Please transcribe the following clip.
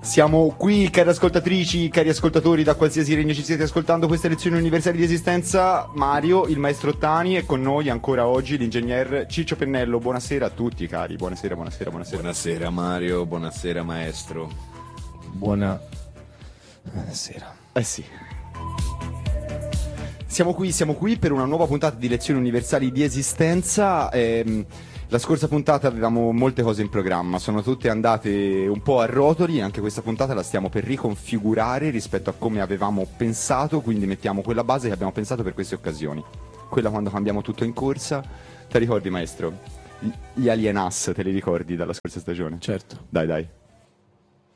Siamo qui, cari ascoltatrici, cari ascoltatori, da qualsiasi regno ci siete ascoltando queste lezioni universali di esistenza. Mario, il maestro Ottani, e con noi ancora oggi l'ingegner Ciccio Pennello. Buonasera a tutti, cari. Buonasera. Buonasera Mario, buonasera maestro. Buonasera. Sì. Siamo qui per una nuova puntata di lezioni universali di esistenza. La scorsa puntata avevamo molte cose in programma, sono tutte andate un po' a rotoli, anche questa puntata la stiamo per riconfigurare rispetto a come avevamo pensato, quindi mettiamo quella base che abbiamo pensato per queste occasioni. Quella quando cambiamo tutto in corsa. Te ricordi, maestro? Gli Alien Us, te li ricordi dalla scorsa stagione? Certo. Dai.